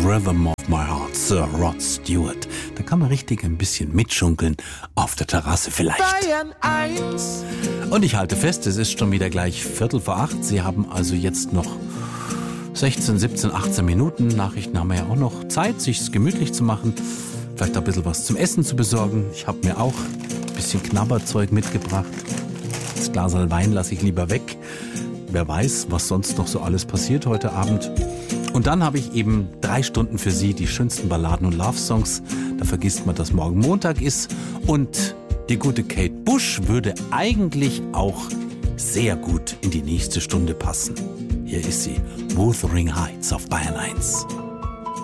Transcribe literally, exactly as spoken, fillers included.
Rhythm of My Heart, Sir Rod Stewart. Da kann man richtig ein bisschen mitschunkeln auf der Terrasse vielleicht. Und ich halte fest, es ist schon wieder gleich Viertel vor acht. Sie haben also jetzt noch sechzehn, siebzehn, achtzehn Minuten. Nachrichten haben wir ja auch noch Zeit, sich's gemütlich zu machen. Vielleicht ein bisschen was zum Essen zu besorgen. Ich habe mir auch ein bisschen Knabberzeug mitgebracht. Das Glas Wein lasse ich lieber weg. Wer weiß, was sonst noch so alles passiert heute Abend. Und dann habe ich eben drei Stunden für Sie, die schönsten Balladen und Love-Songs. Da vergisst man, dass morgen Montag ist. Und die gute Kate Bush würde eigentlich auch sehr gut in die nächste Stunde passen. Hier ist sie, Wuthering Heights auf Bayern eins.